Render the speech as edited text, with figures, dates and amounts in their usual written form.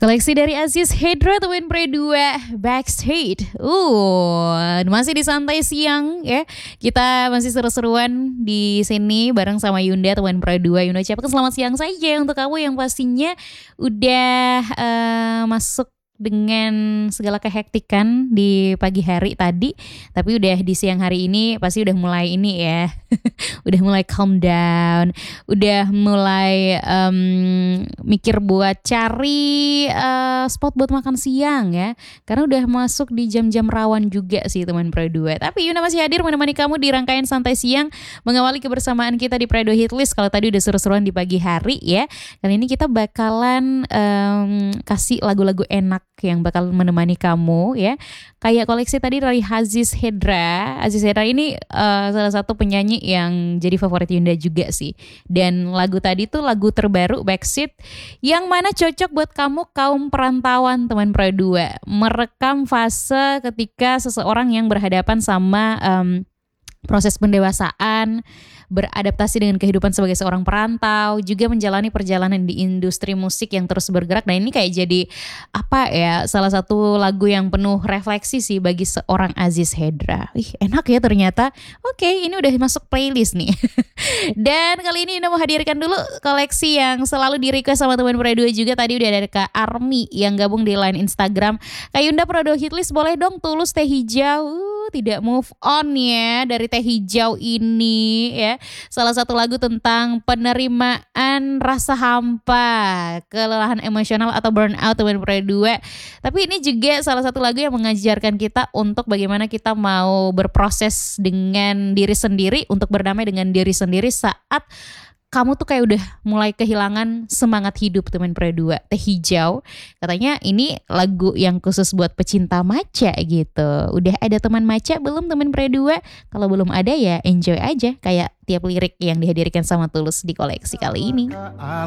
Koleksi dari Aziz Hendra Twin Pre 2 Backstage. Masih di santai siang ya. Kita masih seru-seruan di sini bareng sama Yunda Twin Pre 2. Yunda ucapkan selamat siang saja untuk kamu yang pastinya udah masuk dengan segala kehektikan di pagi hari tadi, tapi udah di siang hari ini pasti udah mulai ini ya, udah mulai calm down, udah mulai mikir buat cari spot buat makan siang ya, karena udah masuk di jam-jam rawan juga sih teman Predo. Tapi Yuna masih hadir menemani kamu di rangkaian santai siang, mengawali kebersamaan kita di Predo Hitlist. Kalau tadi udah seru-seruan di pagi hari ya, kali ini kita bakalan kasih lagu-lagu enak yang bakal menemani kamu ya. Kayak koleksi tadi dari Aziz Hendra. Aziz Hendra ini salah satu penyanyi yang jadi favorit Yunda juga sih. Dan lagu tadi tuh lagu terbaru Backseat yang mana cocok buat kamu kaum perantauan teman Pro 2. Merekam fase ketika seseorang yang berhadapan sama proses pendewasaan, beradaptasi dengan kehidupan sebagai seorang perantau, juga menjalani perjalanan di industri musik yang terus bergerak. Nah ini kayak jadi apa ya, salah satu lagu yang penuh refleksi sih bagi seorang Aziz Hendra. Enak ya ternyata. Oke, ini udah masuk playlist nih. Dan kali ini Yunda mau hadirkan dulu koleksi yang selalu di request sama teman Pro 2 juga. Tadi udah ada Kak Army yang gabung di line Instagram. Kak Yunda Predo Hitlist boleh dong Tulus Teh Hijau. Tidak move on ya dari Teh Hijau ini ya. Salah satu lagu tentang penerimaan rasa hampa, kelelahan emosional atau burnout teman Pro 2. Tapi ini juga salah satu lagu yang mengajarkan kita untuk bagaimana kita mau berproses dengan diri sendiri, untuk berdamai dengan diri sendiri saat kamu tuh kayak udah mulai kehilangan semangat hidup teman Pro 2. Teh Hijau katanya ini lagu yang khusus buat pecinta matcha gitu. Udah ada teman matcha belum teman Pro 2? Kalau belum ada ya enjoy aja kayak tiap lirik yang dihadirkan sama Tulus di koleksi kali ini.